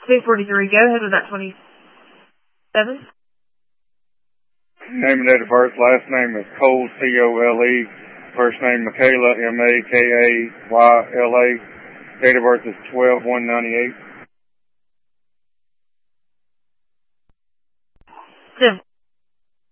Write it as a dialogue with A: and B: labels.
A: 243. Go ahead with that 27.
B: Name and date of birth. Last name is Cole, C-O-L-E. First name Michaela, M-A-K-A-Y-L-A. Date of birth is 12/1/98.
A: Sim.